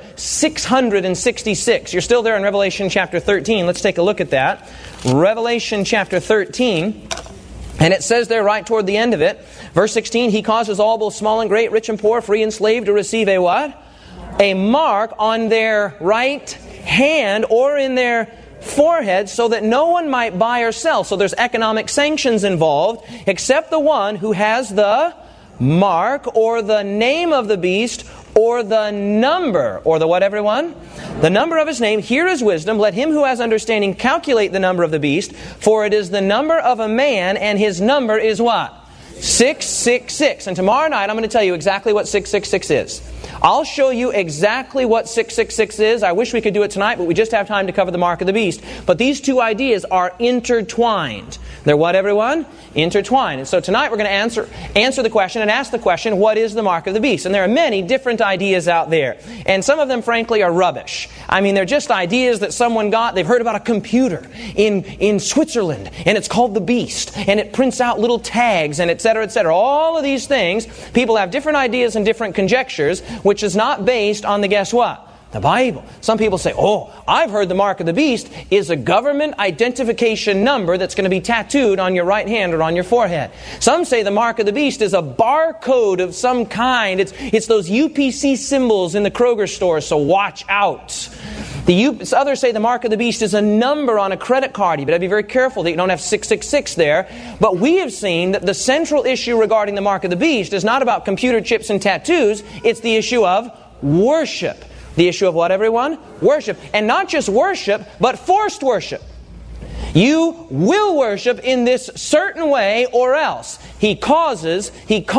666? You're still there in Revelation chapter 13. Let's take a look at that. Revelation chapter 13. And it says there right toward the end of it, verse 16, He causes all, both small and great, rich and poor, free and slave, to receive a what? A mark on their right hand or in their forehead, so that no one might buy or sell. So there's economic sanctions involved, except the one who has the mark or the name of the beast or the number, or the what, everyone? The number of his name. Here is wisdom. Let him who has understanding calculate the number of the beast, for it is the number of a man, and his number is what? 666. And tomorrow night I'm going to tell you exactly what 666 is. I'll show you exactly what 666 is. I wish we could do it tonight, but we just have time to cover the mark of the beast. But these two ideas are intertwined. They're what, everyone? Intertwined. And so tonight we're going to answer the question and ask the question, what is the mark of the beast? And there are many different ideas out there. And some of them, frankly, are rubbish. I mean, they're just ideas that someone got. They've heard about a computer in Switzerland, and it's called the Beast, and it prints out little tags, and et cetera, et cetera. All of these things, people have different ideas and different conjectures, which is not based on the guess what? The Bible. Some people say, oh, I've heard the mark of the beast is a government identification number that's going to be tattooed on your right hand or on your forehead. Some say the mark of the beast is a barcode of some kind. It's those UPC symbols in the Kroger store, so watch out. Others say the mark of the beast is a number on a credit card. You better be very careful that you don't have 666 there. But we have seen that the central issue regarding the mark of the beast is not about computer chips and tattoos. It's the issue of worship. The issue of what, everyone? Worship. And not just worship, but forced worship. You will worship in this certain way or else. He causes.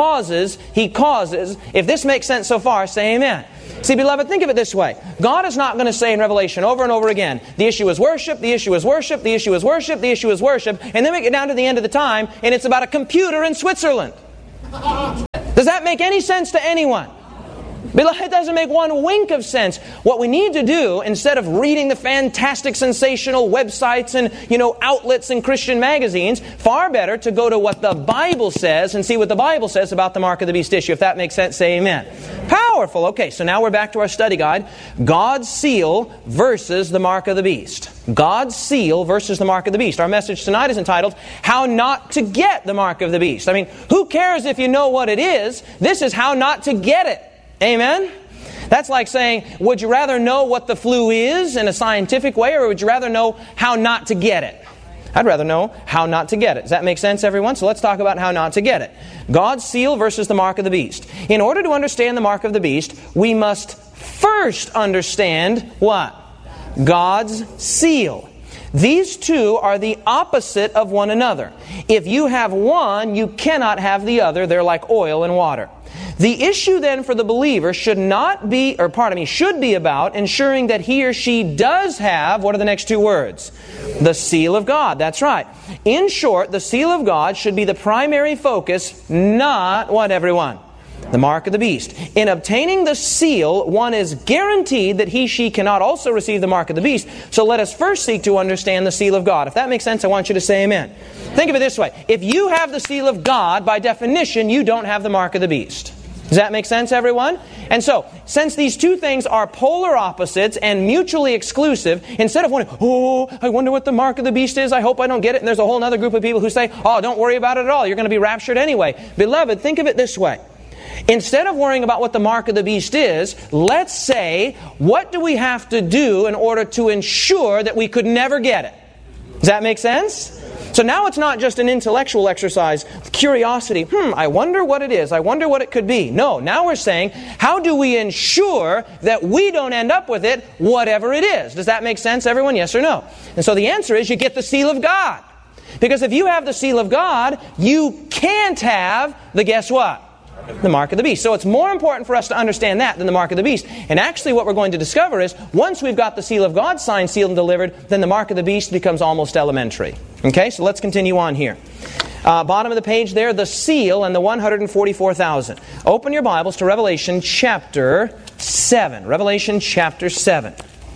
If this makes sense so far, say amen. See, beloved, think of it this way. God is not going to say in Revelation over and over again, the issue is worship, the issue is worship, the issue is worship, the issue is worship, and then we get down to the end of the time, and it's about a computer in Switzerland. Does that make any sense to anyone? Beloved, it doesn't make one wink of sense. What we need to do, instead of reading the fantastic, sensational websites and, outlets and Christian magazines, far better to go to what the Bible says and see what the Bible says about the mark of the beast issue. If that makes sense, say amen. Powerful. Okay, so now we're back to our study guide. God's seal versus the mark of the beast. God's seal versus the mark of the beast. Our message tonight is entitled, How Not to Get the Mark of the Beast. I mean, who cares if you know what it is? This is how not to get it. Amen? That's like saying, would you rather know what the flu is in a scientific way, or would you rather know how not to get it? I'd rather know how not to get it. Does that make sense, everyone? So let's talk about how not to get it. God's seal versus the mark of the beast. In order to understand the mark of the beast, we must first understand what? God's seal. These two are the opposite of one another. If you have one, you cannot have the other. They're like oil and water. The issue then for the believer should be about ensuring that he or she does have, what are the next two words? The seal of God. That's right. In short, the seal of God should be the primary focus, not what, everyone? The mark of the beast. In obtaining the seal, one is guaranteed that she cannot also receive the mark of the beast. So let us first seek to understand the seal of God. If that makes sense, I want you to say amen. Think of it this way. If you have the seal of God, by definition, you don't have the mark of the beast. Does that make sense, everyone? And so, since these two things are polar opposites and mutually exclusive, instead of wondering, I wonder what the mark of the beast is, I hope I don't get it, and there's a whole other group of people who say, don't worry about it at all, you're going to be raptured anyway. Beloved, think of it this way. Instead of worrying about what the mark of the beast is, let's say, what do we have to do in order to ensure that we could never get it? Does that make sense? So now it's not just an intellectual exercise, curiosity, I wonder what it is, I wonder what it could be. No, now we're saying, how do we ensure that we don't end up with it, whatever it is? Does that make sense, everyone? Yes or no? And so the answer is you get the seal of God. Because if you have the seal of God, you can't have the guess what? The mark of the beast. So it's more important for us to understand that than the mark of the beast. And actually what we're going to discover is, once we've got the seal of God signed, sealed, and delivered, then the mark of the beast becomes almost elementary. Okay, so let's continue on here. Bottom of the page there, the seal and the 144,000. Open your Bibles to Revelation chapter 7. Revelation chapter 7.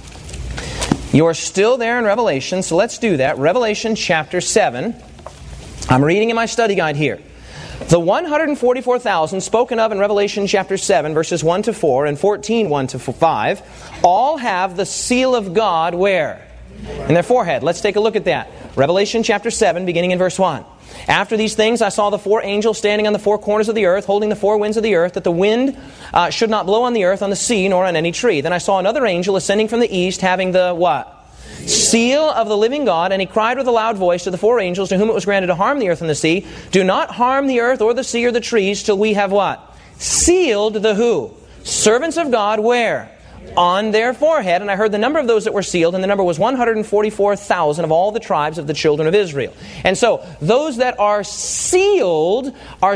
You're still there in Revelation, so let's do that. Revelation chapter 7. I'm reading in my study guide here. The 144,000 spoken of in Revelation chapter 7, verses 1 to 4 and 14, 1 to 5, all have the seal of God where? In their forehead. Let's take a look at that. Revelation chapter 7, beginning in verse 1. After these things I saw the four angels standing on the four corners of the earth, holding the four winds of the earth, that the wind should not blow on the earth, on the sea, nor on any tree. Then I saw another angel ascending from the east, having the what? Seal of the living God, and he cried with a loud voice to the four angels to whom it was granted to harm the earth and the sea, do not harm the earth or the sea or the trees till we have what? Sealed the who? Servants of God where? On their forehead. And I heard the number of those that were sealed, and the number was 144,000 of all the tribes of the children of Israel. And so, those that are sealed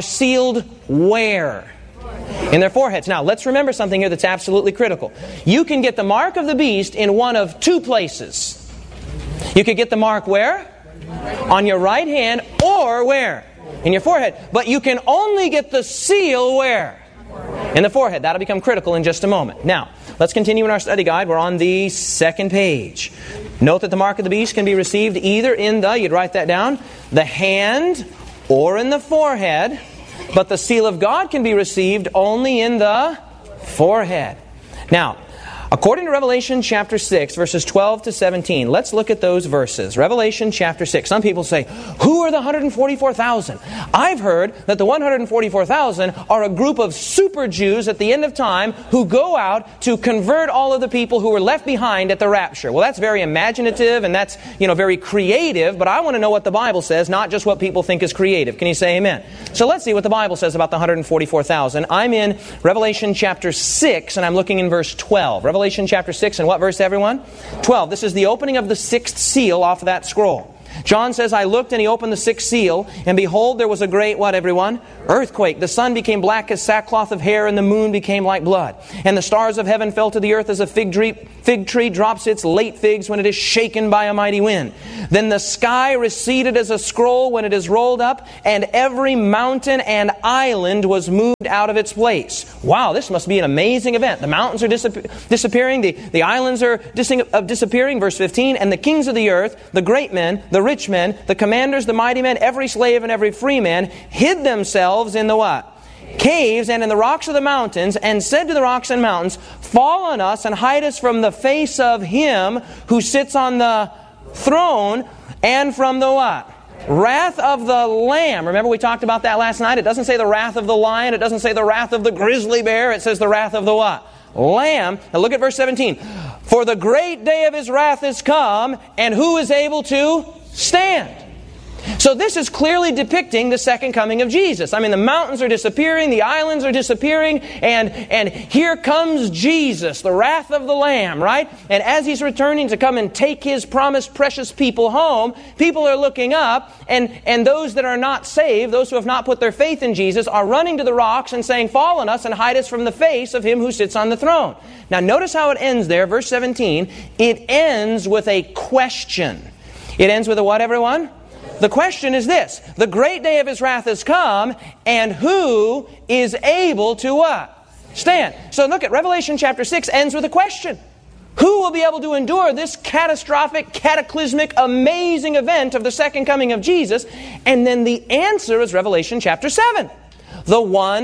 where? In their foreheads. Now, let's remember something here that's absolutely critical. You can get the mark of the beast in one of two places. You could get the mark where? On your right hand, or where? In your forehead. But you can only get the seal where? In the forehead. That'll become critical in just a moment. Now, let's continue in our study guide. We're on the second page. Note that the mark of the beast can be received either in you'd write that down, the hand or in the forehead. But the seal of God can be received only in the forehead. Now, according to Revelation chapter 6, verses 12 to 17, let's look at those verses. Revelation chapter 6. Some people say, who are the 144,000? I've heard that the 144,000 are a group of super Jews at the end of time who go out to convert all of the people who were left behind at the rapture. Well, that's very imaginative and that's, very creative, but I want to know what the Bible says, not just what people think is creative. Can you say amen? So let's see what the Bible says about the 144,000. I'm in Revelation chapter 6 and I'm looking in verse 12. Revelation Revelation chapter 6 and what verse, everyone? 12. This is the opening of the sixth seal off of that scroll. John says, I looked and he opened the sixth seal, and behold, there was a great, what, everyone? Earthquake. The sun became black as sackcloth of hair, and the moon became like blood. And the stars of heaven fell to the earth as a fig tree drops its late figs when it is shaken by a mighty wind. Then the sky receded as a scroll when it is rolled up, and every mountain and island was moved out of its place. Wow, this must be an amazing event. The mountains are disappearing, the islands are disappearing, verse 15, and the kings of the earth, the great men, the rich men, the commanders, the mighty men, every slave and every free man, hid themselves in the what? Caves and in the rocks of the mountains, and said to the rocks and mountains, fall on us and hide us from the face of Him who sits on the throne and from the what? Wrath of the Lamb. Remember we talked about that last night? It doesn't say the wrath of the lion. It doesn't say the wrath of the grizzly bear. It says the wrath of the what? Lamb. Now look at verse 17. For the great day of His wrath is come, and who is able to stand? So this is clearly depicting the second coming of Jesus. I mean, the mountains are disappearing, the islands are disappearing, and here comes Jesus, the wrath of the Lamb, right? And as He's returning to come and take His promised precious people home, people are looking up, and those that are not saved, those who have not put their faith in Jesus, are running to the rocks and saying, fall on us and hide us from the face of Him who sits on the throne. Now notice how it ends there, verse 17. It ends with a question. It ends with a what, everyone? The question is this. The great day of His wrath has come, and who is able to what? Stand. So look at Revelation chapter 6 ends with a question. Who will be able to endure this catastrophic, cataclysmic, amazing event of the second coming of Jesus? And then the answer is Revelation chapter 7. The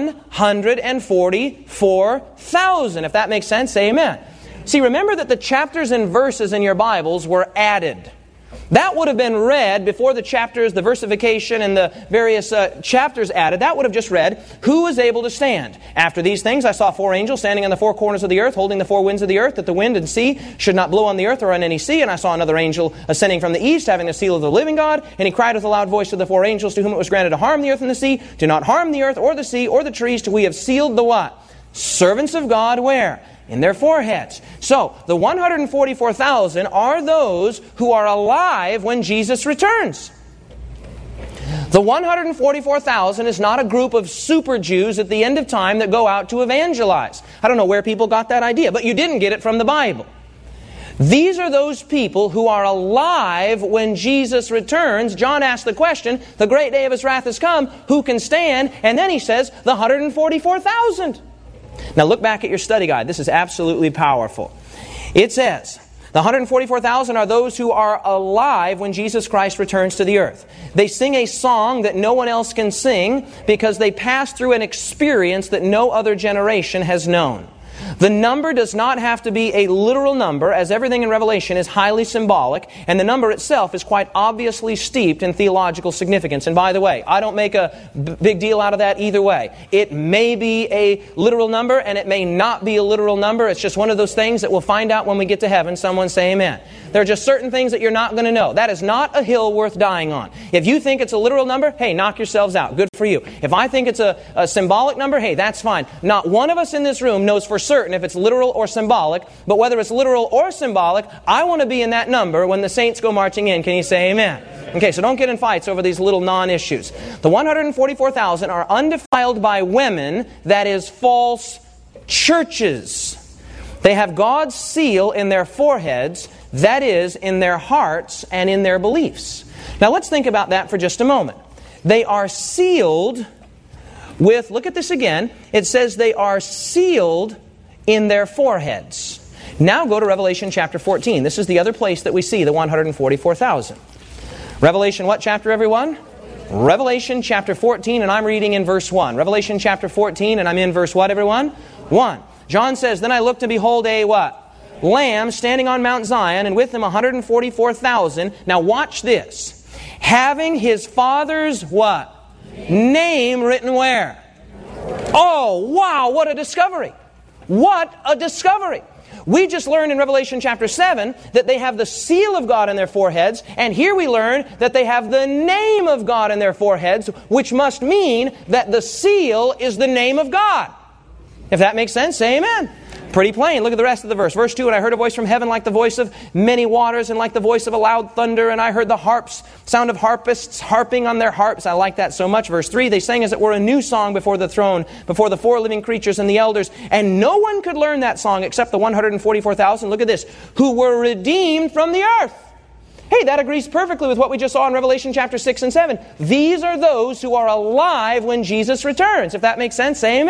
144,000. If that makes sense, say amen. See, remember that the chapters and verses in your Bibles were added. That would have been read before the chapters, the versification, and the various chapters added. That would have just read, who is able to stand? After these things I saw four angels standing on the four corners of the earth, holding the four winds of the earth, that the wind and sea should not blow on the earth or on any sea. And I saw another angel ascending from the east, having the seal of the living God. And he cried with a loud voice to the four angels to whom it was granted to harm the earth and the sea. Do not harm the earth or the sea or the trees till we have sealed the what? Servants of God where? In their foreheads. So, the 144,000 are those who are alive when Jesus returns. The 144,000 is not a group of super Jews at the end of time that go out to evangelize. I don't know where people got that idea, but you didn't get it from the Bible. These are those people who are alive when Jesus returns. John asked the question, the great day of His wrath has come, who can stand? And then he says, the 144,000. Now look back at your study guide. This is absolutely powerful. It says, the 144,000 are those who are alive when Jesus Christ returns to the earth. They sing a song that no one else can sing because they pass through an experience that no other generation has known. The number does not have to be a literal number, as everything in Revelation is highly symbolic, and the number itself is quite obviously steeped in theological significance. And by the way, I don't make a big deal out of that either way. It may be a literal number, and it may not be a literal number. It's just one of those things that we'll find out when we get to heaven. Someone say amen. There are just certain things that you're not going to know. That is not a hill worth dying on. If you think it's a literal number, hey, knock yourselves out. Good for you. If I think it's a symbolic number, hey, that's fine. Not one of us in this room knows for certain if it's literal or symbolic, but whether it's literal or symbolic, I want to be in that number when the saints go marching in. Can you say amen? Okay, so don't get in fights over these little non-issues. The 144,000 are undefiled by women, that is, false churches. They have God's seal in their foreheads, that is, in their hearts and in their beliefs. Now let's think about that for just a moment. They are sealed with, look at this again, it says they are sealed in their foreheads. Now go to Revelation chapter 14. This is the other place that we see the 144,000. Revelation what chapter, everyone? Revelation chapter 14, and I'm reading in verse 1. Revelation chapter 14, and I'm in verse what, everyone? 1. John says, then I looked to behold a what? Lamb standing on Mount Zion, and with him 144,000. Now watch this. Having his Father's what? Name written where? Oh, wow, what a discovery. What a discovery. We just learned in Revelation chapter 7 that they have the seal of God in their foreheads, and here we learn that they have the name of God in their foreheads, which must mean that the seal is the name of God. If that makes sense, say amen. Pretty plain. Look at the rest of the verse. Verse 2, and I heard a voice from heaven like the voice of many waters and like the voice of a loud thunder, and I heard the sound of harpists harping on their harps. I like that so much. Verse 3, they sang as it were a new song before the throne, before the four living creatures and the elders, and no one could learn that song except the 144,000, look at this, who were redeemed from the earth. Hey, that agrees perfectly with what we just saw in Revelation chapter 6 and 7. These are those who are alive when Jesus returns. If that makes sense, say amen.